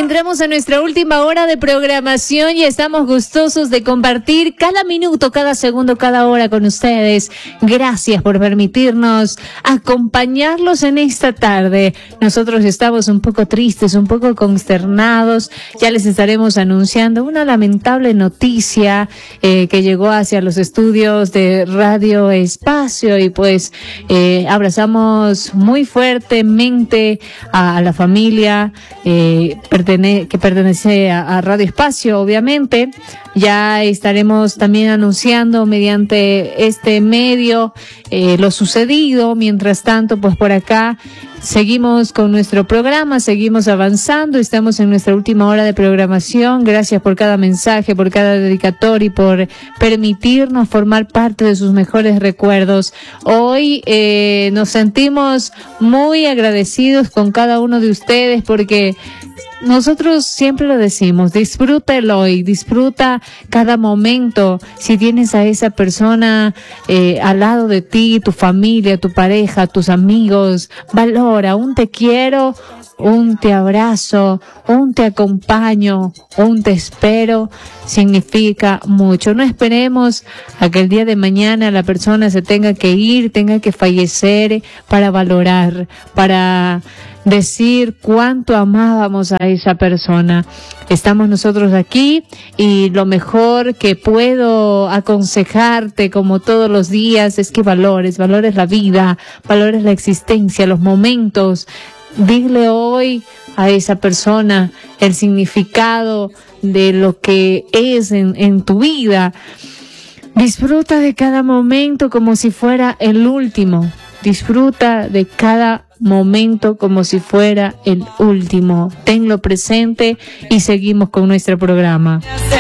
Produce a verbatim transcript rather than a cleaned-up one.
Entramos a nuestra última hora de programación y estamos gustosos de compartir cada minuto, cada segundo, cada hora con ustedes. Gracias por permitirnos acompañarlos en esta tarde. Nosotros estamos un poco tristes, un poco consternados. Ya les estaremos anunciando una lamentable noticia eh, que llegó hacia los estudios de Radio Espacio y pues eh, abrazamos muy fuertemente a, a la familia eh, pertene- que pertenece a, a Radio Espacio, obviamente. Ya estaremos también anunciando mediante este medio eh, lo sucedido. Mientras tanto, pues por acá seguimos con nuestro programa, seguimos avanzando, estamos en nuestra última hora de programación. Gracias por cada mensaje, por cada dedicatoria y por permitirnos formar parte de sus mejores recuerdos. Hoy eh, nos sentimos muy agradecidos con cada uno de ustedes porque nosotros siempre lo decimos, disfruta el hoy, disfruta cada momento. Si tienes a esa persona eh, al lado de ti, tu familia, tu pareja, tus amigos, valora un te quiero, un te abrazo, un te acompaño, un te espero, significa mucho. No esperemos a que el día de mañana la persona se tenga que ir, tenga que fallecer para valorar, para decir cuánto amábamos a esa persona. Estamos nosotros aquí y lo mejor que puedo aconsejarte, como todos los días, es que valores, valores la vida, valores la existencia, los momentos. Dile hoy a esa persona el significado de lo que es en, en tu vida. Disfruta de cada momento como si fuera el último. Disfruta de cada momento como si fuera el último. Tenlo presente y seguimos con nuestro programa.